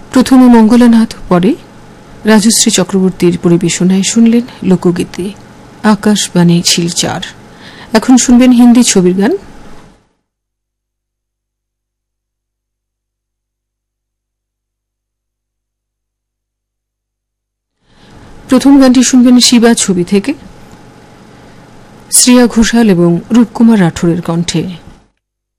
প্রথমে মঙ্গলানাথ, পরে রাজশ্রী চক্রবর্তীর পরিবেশনায় শুনলেন লোকগীতি আকাশবাণী শিলচর। এখন শুনবেন হিন্দি ছবির গান। প্রথম গানটি শুনবেন শিবা ছবি থেকে, শ্রেয়া ঘোষাল এবং রূপকুমার রাঠোরের কণ্ঠে।